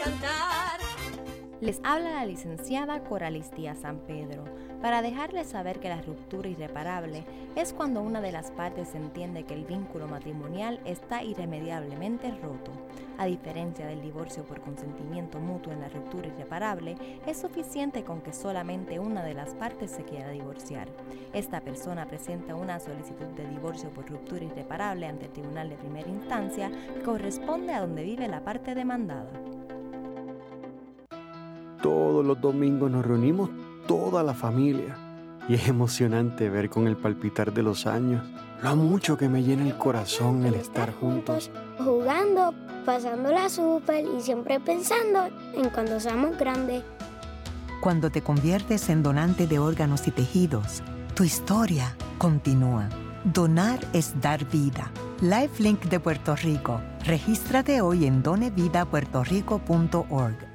Les habla la licenciada Coralis Díaz San Pedro para dejarles saber que la ruptura irreparable es cuando una de las partes entiende que el vínculo matrimonial está irremediablemente roto. A diferencia del divorcio por consentimiento mutuo en la ruptura irreparable, es suficiente con que solamente una de las partes se quiera divorciar. Esta persona presenta una solicitud de divorcio por ruptura irreparable ante el tribunal de primera instancia que corresponde a donde vive la parte demandada. Todos los domingos nos reunimos toda la familia y es emocionante ver con el palpitar de los años lo mucho que me llena el corazón el estar juntos, jugando, pasándola súper y siempre pensando en cuando seamos grandes. Cuando te conviertes en donante de órganos y tejidos, tu historia continúa. Donar es dar vida. LifeLink de Puerto Rico. Regístrate hoy en donevidapuertorico.org.